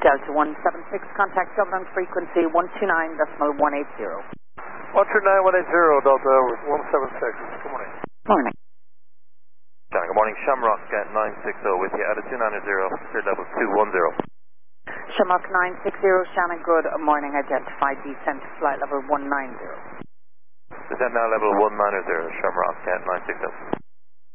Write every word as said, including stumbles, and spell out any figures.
Delta one seven six, contact Dublin frequency one two nine point one eight zero. one two nine one eight zero, Delta one seven six. Good morning. Morning. Good morning, Shamrock at nine six zero with you at a two nine zero, clear level two one zero. Shamrock nine six zero, Shannon, good morning, identified descent to flight level one nine zero. Descent now level one nine zero, Shamrock at nine six zero.